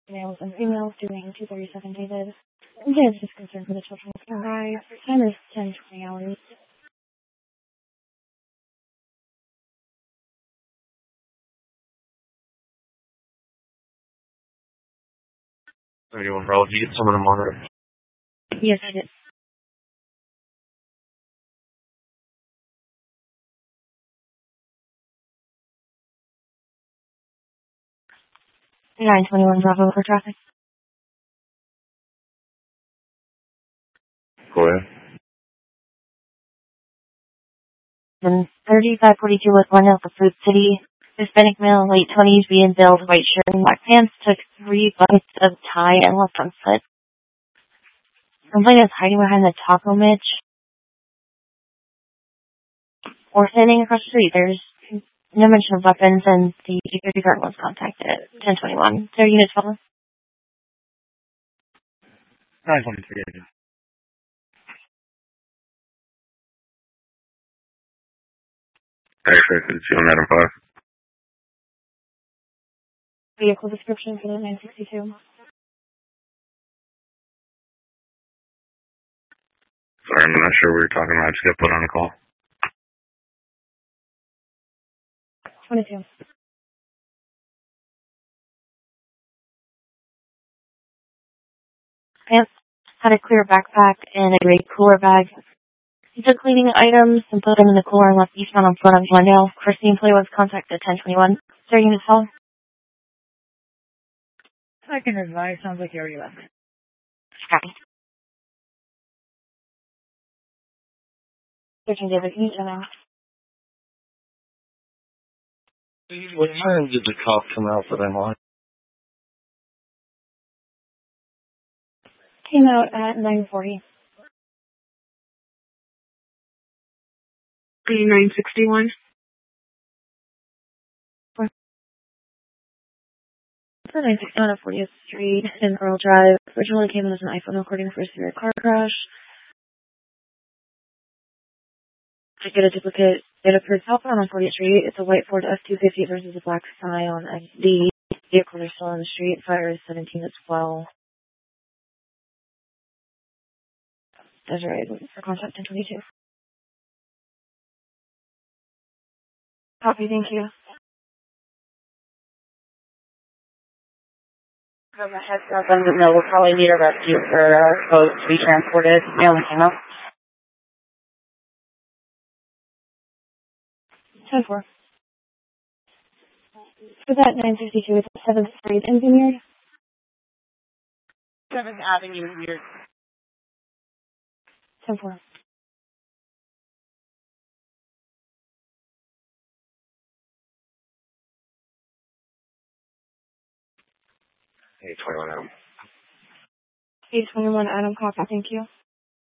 Males and females doing 237 David. There's just concern for the children nearby. Time is 10-20 hours. Anyone, bro? Did you get someone to monitor? Yes, I did. Nine 21 Bravo for traffic. Go ahead. Then 3542 with one Alpha Food City. Hispanic male, late 20s, being billed, white shirt and black pants, took 3 bites of Thai and left on foot. Complainant is hiding behind the Taco Mitch. Or standing across the street. There's no mention of weapons, and the security guard was contacted at 1021. Their units follow. 923. Actually, I could see on Adam 5. Vehicle description for the 962. Sorry, I'm not sure what you're talking about. I just got put on a call. 22. Pants had a clear backpack and a gray cooler bag. He took cleaning items and put them in the cooler and left eastbound on foot on Glendale. Christine Play was contacted at 1021. Their units follow. I can advise. Sounds like you already left. Copy. 13 David, can you turn out? What time did the cop come out for them on? Came out at 9:40. 961. For 961 on 40th Street in Earl Drive. Originally came in as an iPhone recording for a severe car crash. To get a duplicate, it occurred southbound on 40th Street. It's a white Ford F-250 versus a black Scion XD. Vehicles are still on the street. Fire is 17 as well. Desiree for contact 1022. Copy, thank you. From a heads up, no, we'll probably need a rescue for a boat to be transported. They only came up. 10-4. For that 962, it's 7th Street in Vineyard. 7th Avenue here. 10-4. Hey, 21 Adam. 821 Adam, copy, thank you.